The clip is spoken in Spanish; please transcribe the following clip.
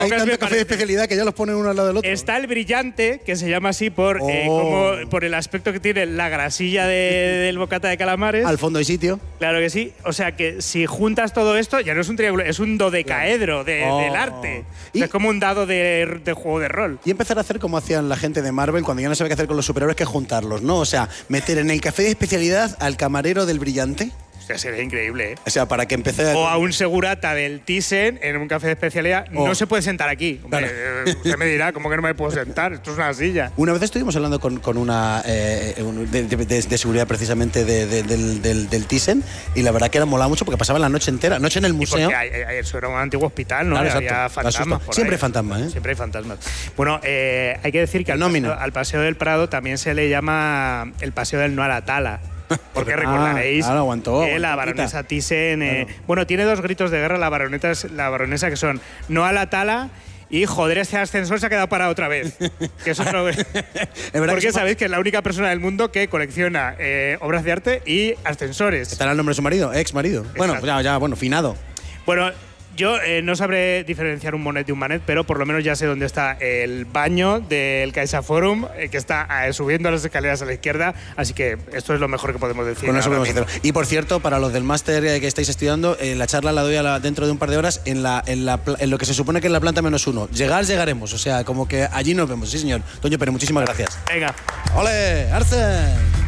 Hay tanto café de especialidad que ya los ponen uno al lado del otro. Está el brillante, que se llama así por el aspecto que tiene la grasilla del bocata de calamares. Al fondo hay sitio. Claro que sí. O sea que si juntas todo esto, ya no es un triángulo, es un dodecaedro del arte. O sea, es como un dado de juego de rol. Y empezar a hacer como hacían la gente de Marvel cuando ya no sabe qué hacer con los superhéroes, que juntarlos, ¿no? O sea, meter en el café de especialidad al camarero del brillante. Hostia, sería increíble, ¿eh? O sea, para que empecé O a un segurata del Thyssen en un café de especialidad. No se puede sentar aquí. Hombre, usted me dirá, ¿cómo que no me puedo sentar? Esto es una silla. Una vez estuvimos hablando con una de seguridad precisamente del Thyssen, y la verdad que era molaba mucho porque pasaban la noche entera, noche en el museo. Porque eso era un antiguo hospital, ¿no? Claro, había fantasmas por siempre ahí. hay fantasmas, ¿eh? Siempre hay fantasmas. Bueno, hay que decir que al Paseo del Prado también se le llama el Paseo del No a la Tala. Porque recordaréis que la baronesa Thyssen… Bueno, tiene dos gritos de guerra la baronesa que son no a la tala y joder, este ascensor se ha quedado parado otra vez. Que eso porque sabéis que es la única persona del mundo que colecciona obras de arte y ascensores. ¿Estará el nombre de su marido? Ex marido. Bueno, bueno, finado. Bueno, yo no sabré diferenciar un Monet de un Manet, pero por lo menos ya sé dónde está el baño del CaixaForum, que está subiendo las escaleras a la izquierda, así que esto es lo mejor que podemos decir. Bueno, eso podemos hacerlo. Y por cierto, para los del máster que estáis estudiando, la charla la doy dentro de un par de horas en lo que se supone que es la planta -1. Llegaremos, o sea, como que allí nos vemos. Sí, señor. Toño Pérez, muchísimas gracias. Venga. ¡Ole, Arce!